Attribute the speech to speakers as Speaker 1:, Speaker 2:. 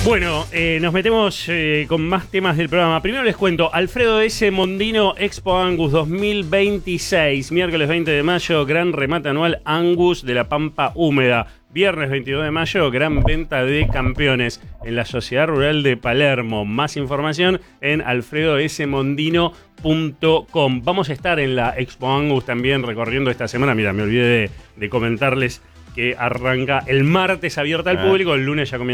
Speaker 1: Bueno, nos metemos con más temas del programa. Primero les cuento, Alfredo S. Mondino Expo Angus 2026, miércoles 20 de mayo, gran remate anual Angus de la Pampa Húmeda. Viernes 22 de mayo, gran venta de campeones en la Sociedad Rural de Palermo. Más información en alfredosmondino.com. Vamos a estar en la Expo Angus también recorriendo esta semana. Mira, me olvidé de comentarles que arranca el martes abierta al público, el lunes ya comienza